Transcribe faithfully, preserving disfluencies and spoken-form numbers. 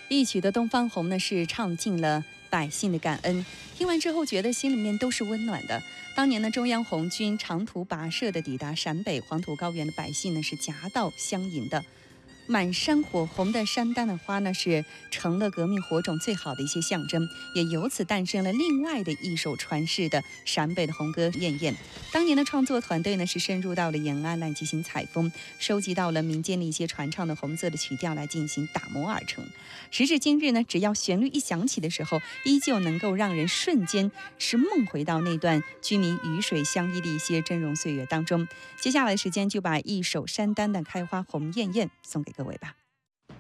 一曲的《东方红》呢，是唱尽了百姓的感恩。听完之后，觉得心里面都是温暖的。当年呢，中央红军长途跋涉的抵达陕北黄土高原的百姓呢，是夹道相迎的。满山火红的山丹的花呢，是成了革命火种最好的一些象征，也由此诞生了另外的一首传世的陕北的红歌《艳艳》。当年的创作团队呢，是深入到了延安来进行采风，收集到了民间的一些传唱的红色的曲调来进行打磨而成。时至今日呢，只要旋律一响起的时候，依旧能够让人瞬间是梦回到那段居民鱼水相依的一些峥嵘岁月当中。接下来的时间就把一首山丹的《开花红艳艳》送给各位吧。